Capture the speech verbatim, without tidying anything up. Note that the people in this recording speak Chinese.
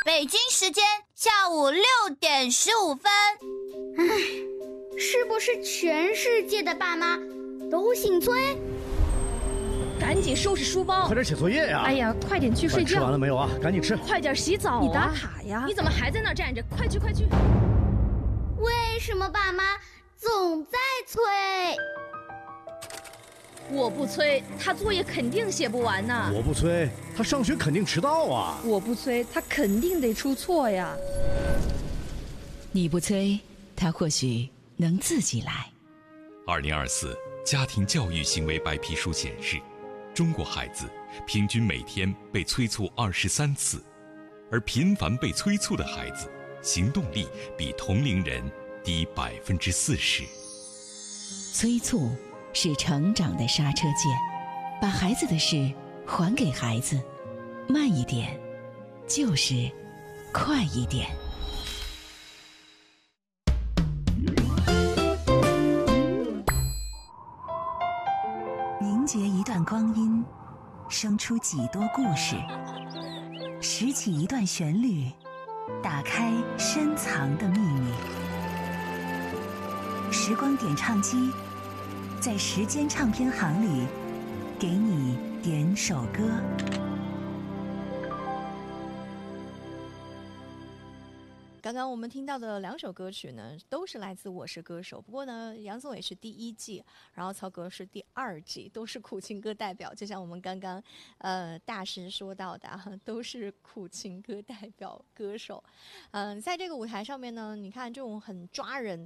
北京时间下午六点十五分。 唉，是不是全世界的爸妈都姓崔？ 赶紧收拾书包， 快点写作业呀！ 哎呀，快点去睡觉。 吃完了没有啊？赶紧吃。 快点洗澡啊！ 你打卡呀？ 你怎么还在那儿站着？快去快去！ 为什么爸妈总在催？ 我不催，他作业肯定写不完呢。 我不催，他上学肯定迟到啊。 我不催，他肯定得出错呀。 你不催，他或许能自己来。 二零二四家庭教育行为白皮书显示，中国孩子平均每天被催促二十三次，而频繁被催促的孩子，行动力比同龄人低百分之四十。 催促是成长的刹车键，把孩子的事还给孩子，慢一点，就是快一点。 凝结一段光阴，生出几多故事；拾起一段旋律，打开深藏的秘密。时光点唱机，在时间唱片行里，给你点首歌。 刚刚我们听到的两首歌曲呢，都是来自《我是歌手》。不过呢，杨宗纬是第一季，然后曹格是第二季，都是苦情歌代表。就像我们刚刚呃大师说到的，都是苦情歌代表歌手。嗯、呃，在这个舞台上面呢，你看这种很抓人